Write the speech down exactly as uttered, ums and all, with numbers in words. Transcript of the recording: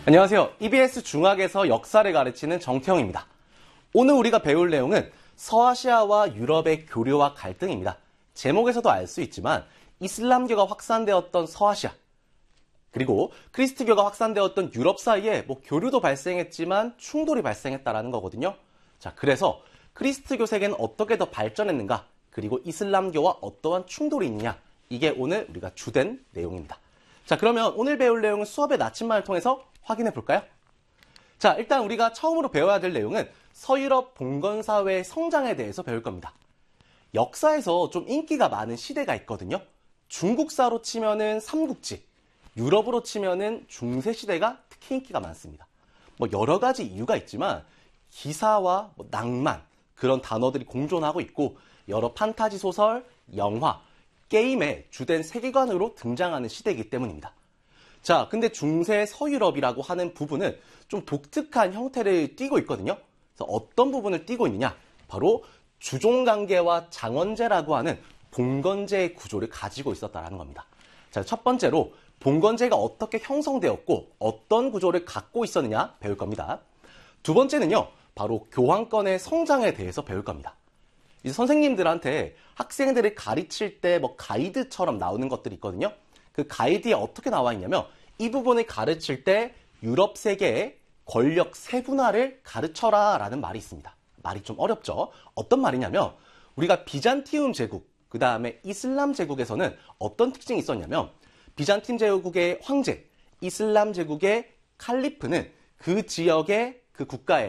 안녕하세요. 이비에스 중학에서 역사를 가르치는 정태형입니다. 오늘 우리가 배울 내용은 서아시아와 유럽의 교류와 갈등입니다. 제목에서도 알 수 있지만 이슬람교가 확산되었던 서아시아, 그리고 크리스트교가 확산되었던 유럽 사이에 뭐 교류도 발생했지만 충돌이 발생했다라는 거거든요. 자, 그래서 크리스트교 세계는 어떻게 더 발전했는가, 그리고 이슬람교와 어떠한 충돌이 있느냐, 이게 오늘 우리가 주된 내용입니다. 자, 그러면 오늘 배울 내용은 수업의 나침반을 통해서 확인해 볼까요? 자, 일단 우리가 처음으로 배워야 될 내용은 서유럽 봉건사회의 성장에 대해서 배울 겁니다. 역사에서 좀 인기가 많은 시대가 있거든요. 중국사로 치면은 삼국지, 유럽으로 치면은 중세시대가 특히 인기가 많습니다. 뭐 여러 가지 이유가 있지만 기사와 뭐 낭만, 그런 단어들이 공존하고 있고 여러 판타지 소설, 영화, 게임의 주된 세계관으로 등장하는 시대이기 때문입니다. 자, 근데 중세 서유럽이라고 하는 부분은 좀 독특한 형태를 띠고 있거든요. 그래서 어떤 부분을 띠고 있느냐? 바로 주종관계와 장원제라고 하는 봉건제의 구조를 가지고 있었다는 겁니다. 자, 첫 번째로 봉건제가 어떻게 형성되었고 어떤 구조를 갖고 있었느냐 배울 겁니다. 두 번째는요, 바로 교황권의 성장에 대해서 배울 겁니다. 이제 선생님들한테 학생들을 가르칠 때 뭐 가이드처럼 나오는 것들이 있거든요. 그 가이드에 어떻게 나와 있냐면 이 부분을 가르칠 때 유럽 세계의 권력 세분화를 가르쳐라 라는 말이 있습니다. 말이 좀 어렵죠? 어떤 말이냐면 우리가 비잔티움 제국, 그 다음에 이슬람 제국에서는 어떤 특징이 있었냐면 비잔틴 제국의 황제, 이슬람 제국의 칼리프는 그 지역의 그 국가의